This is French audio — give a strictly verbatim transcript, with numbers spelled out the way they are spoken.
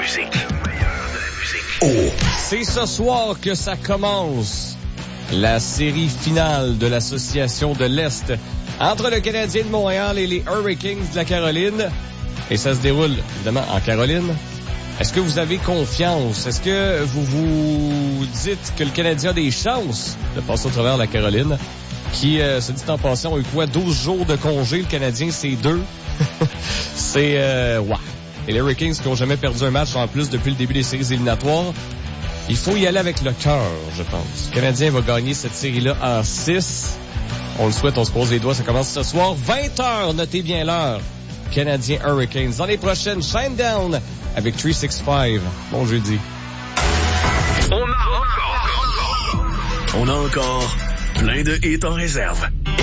musique. Oh. C'est ce soir que ça commence. La série finale de l'Association de l'Est entre le Canadien de Montréal et les Hurricanes de la Caroline. Et ça se déroule, évidemment, en Caroline. Est-ce que vous avez confiance? Est-ce que vous vous dites que le Canadien a des chances de passer au travers de la Caroline? Qui, euh, se dit en passant, ont eu quoi? douze jours de congé. Le Canadien, c'est deux. c'est, euh, ouais. Et les Hurricanes qui n'ont jamais perdu un match en plus depuis le début des séries éliminatoires. Il faut y aller avec le cœur, je pense. Le Canadien va gagner cette série-là en six. On le souhaite, on se pose les doigts. Ça commence ce soir, vingt heures, notez bien l'heure. Canadien Hurricanes. Dans les prochaines, Shinedown avec trois cent soixante-quinze. Bon jeudi. On a encore, on a encore plein de hits en réserve.